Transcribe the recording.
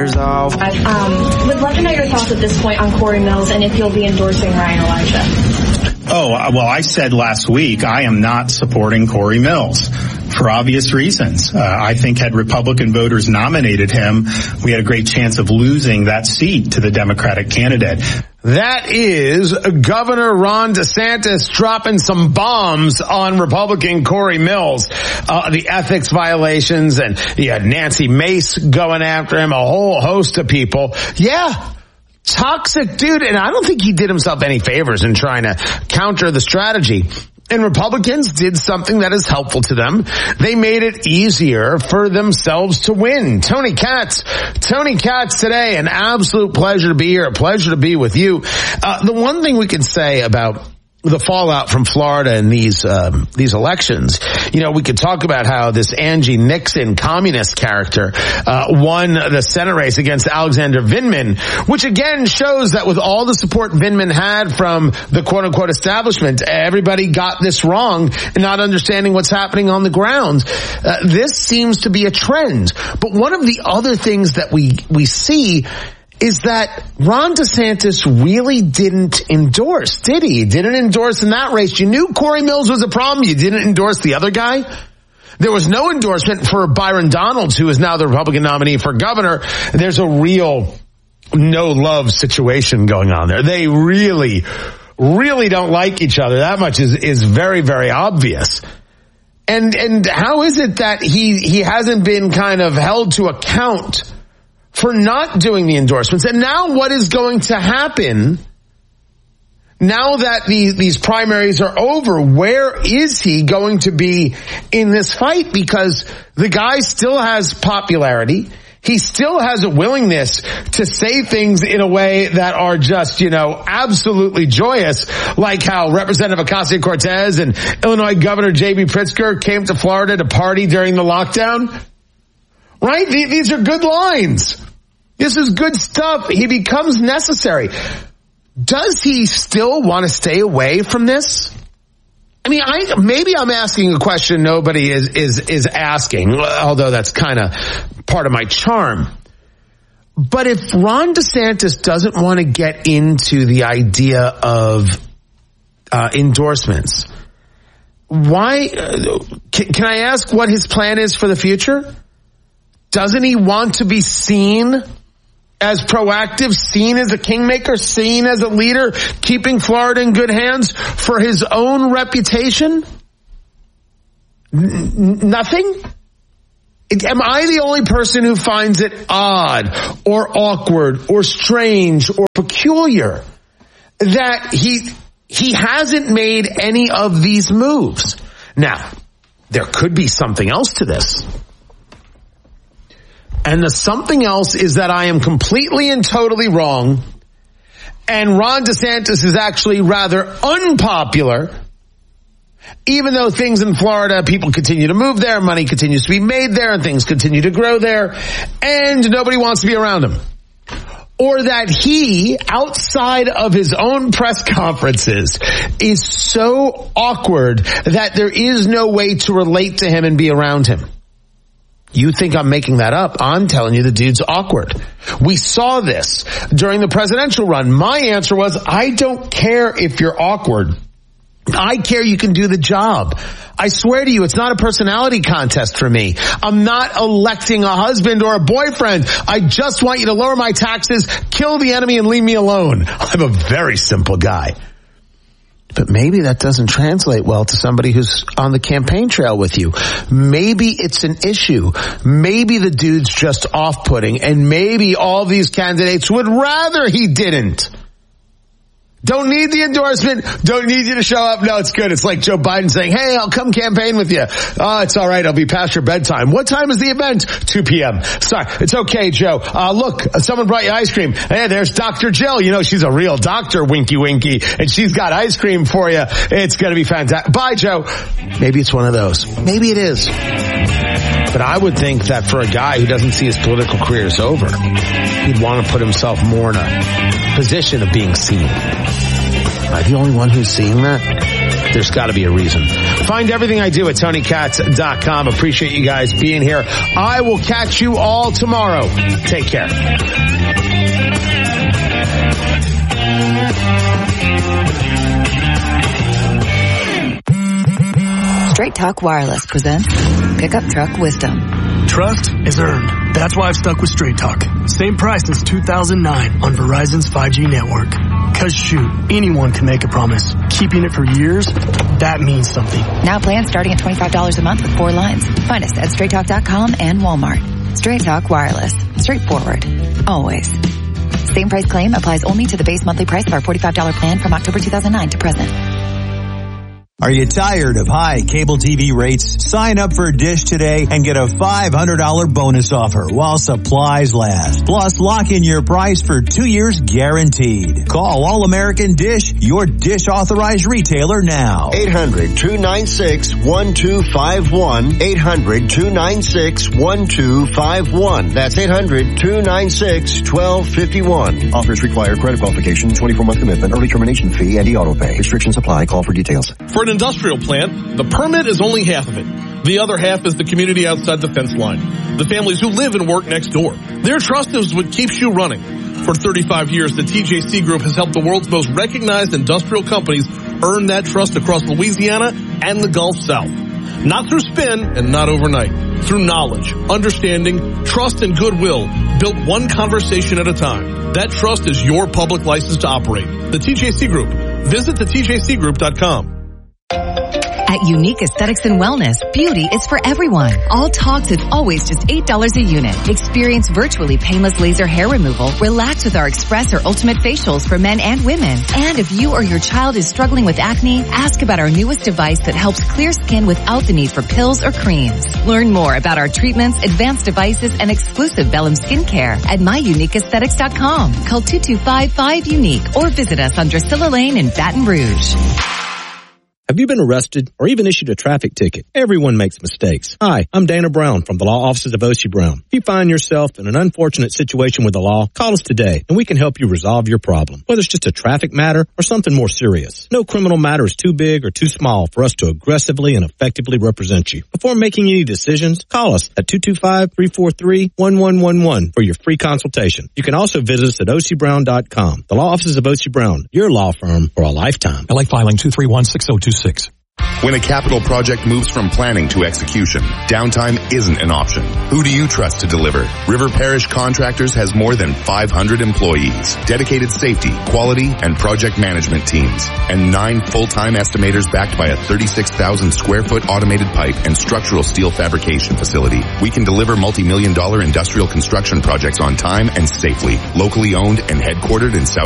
Would love to know your thoughts at this point on Corey Mills and if you'll be endorsing Ryan Elijah. Well, I said last week I am not supporting Corey Mills for obvious reasons. I think had Republican voters nominated him, we had a great chance of losing that seat to the Democratic candidate. That is Governor Ron DeSantis dropping some bombs on Republican Corey Mills. The ethics violations, and you had Nancy Mace going after him, a whole host of people. Yeah. Toxic dude, and I don't think he did himself any favors in trying to counter the strategy. And Republicans did something that is helpful to them. They made it easier for themselves to win. Tony Katz today, an absolute pleasure to be here, a pleasure to be with you. The one thing we can say about the fallout from Florida and these elections, we could talk about how this Angie Nixon communist character won the Senate race against Alexander Vindman, which again shows that with all the support Vindman had from the quote unquote establishment, everybody got this wrong and not understanding what's happening on the ground. This seems to be a trend. But one of the other things that we see is that Ron DeSantis really didn't endorse, did he? Didn't endorse in that race. You knew Corey Mills was a problem. You didn't endorse the other guy. There was no endorsement for Byron Donalds, who is now the Republican nominee for governor. There's a real no-love situation going on there. They really, really don't like each other. That much is very, very obvious. And how is it that he hasn't been kind of held to account for not doing the endorsements? And now what is going to happen now that these primaries are over? Where is he going to be in this fight? Because the guy still has popularity. He still has a willingness to say things in a way that are just, absolutely joyous, like how Representative Ocasio-Cortez and Illinois Governor J.B. Pritzker came to Florida to party during the lockdown. Right? These are good lines. This is good stuff. He becomes necessary. Does he still want to stay away from this? I mean, maybe I'm asking a question nobody is asking, although that's kind of part of my charm. But if Ron DeSantis doesn't want to get into the idea of endorsements, why? Can I ask what his plan is for the future? Doesn't he want to be seen as proactive, seen as a kingmaker, seen as a leader, keeping Florida in good hands for his own reputation? Nothing? Am I the only person who finds it odd or awkward or strange or peculiar that he hasn't made any of these moves? Now, there could be something else to this. And the something else is that I am completely and totally wrong, and Ron DeSantis is actually rather unpopular, even though things in Florida, people continue to move there, money continues to be made there, and things continue to grow there, and nobody wants to be around him. Or that he, outside of his own press conferences, is so awkward that there is no way to relate to him and be around him. You think I'm making that up? I'm telling you the dude's awkward. We saw this during the presidential run. My answer was, I don't care if you're awkward. I care you can do the job. I swear to you, it's not a personality contest for me. I'm not electing a husband or a boyfriend. I just want you to lower my taxes, kill the enemy, and leave me alone. I'm a very simple guy. But maybe that doesn't translate well to somebody who's on the campaign trail with you. Maybe it's an issue. Maybe the dude's just off-putting, and maybe all these candidates would rather he didn't. Don't need the endorsement. Don't need you to show up. No, it's good. It's like Joe Biden saying, hey, I'll come campaign with you. Oh, it's all right. I'll be past your bedtime. What time is the event? 2 p.m. Sorry. It's okay, Joe. Look, someone brought you ice cream. Hey, there's Dr. Jill. She's a real doctor, winky, winky, and she's got ice cream for you. It's going to be fantastic. Bye, Joe. Maybe it's one of those. Maybe it is. But I would think that for a guy who doesn't see his political career is over, he'd want to put himself more in a position of being seen. Am I the only one who's seeing that? there's got to be a reason. Find everything I do at TonyKatz.com. Appreciate you guys being here. I will catch you all tomorrow. Take care. Straight Talk Wireless presents Pickup Truck Wisdom. Trust is earned. That's why I've stuck with Straight Talk. Same price since 2009 on Verizon's 5G network. Cause shoot, anyone can make a promise. Keeping it for years, that means something. Now plans starting at $25 a month with 4 lines. Find us at StraightTalk.com and Walmart. Straight Talk Wireless. Straightforward. Always. Same price claim applies only to the base monthly price of our $45 plan from October 2009 to present. Are you tired of high cable TV rates? Sign up for Dish today and get a $500 bonus offer while supplies last. Plus, lock in your price for 2 years guaranteed. Call All American Dish, your Dish authorized retailer now. 800-296-1251. 800-296-1251. That's 800-296-1251. Offers require credit qualification, 24-month commitment, early termination fee, and e-auto pay. Restrictions apply. Call for details. For an industrial plant, the permit is only half of it. The other half is the community outside the fence line, the families who live and work next door. Their trust is what keeps you running. For 35 years, the TJC Group has helped the world's most recognized industrial companies earn that trust across Louisiana and the Gulf South. Not through spin and not overnight. Through knowledge, understanding, trust, and goodwill, built one conversation at a time. That trust is your public license to operate. The TJC Group. Visit thetjcgroup.com. At Unique Aesthetics and Wellness, beauty is for everyone. All Talks is always just $8 a unit. Experience virtually painless laser hair removal. Relax with our Express or Ultimate facials for men and women. And if you or your child is struggling with acne, ask about our newest device that helps clear skin without the need for pills or creams. Learn more about our treatments, advanced devices, and exclusive Bellum skincare at myuniqueaesthetics.com. Call 225-5UNIQUE or visit us on Drusilla Lane in Baton Rouge. Have you been arrested or even issued a traffic ticket? Everyone makes mistakes. Hi, I'm Dana Brown from the law offices of O.C. Brown. If you find yourself in an unfortunate situation with the law, call us today and we can help you resolve your problem, whether it's just a traffic matter or something more serious. No criminal matter is too big or too small for us to aggressively and effectively represent you. Before making any decisions, call us at 225-343-1111 for your free consultation. You can also visit us at ocbrown.com. The law offices of O.C. Brown, your law firm for a lifetime. LA filing 231-6026. When a capital project moves from planning to execution, downtime isn't an option. Who do you trust to deliver? River Parish Contractors has more than 500 employees, dedicated safety, quality, and project management teams, and 9 full-time estimators backed by a 36,000 square foot automated pipe and structural steel fabrication facility. We can deliver multi-million-dollar industrial construction projects on time and safely, locally owned and headquartered in South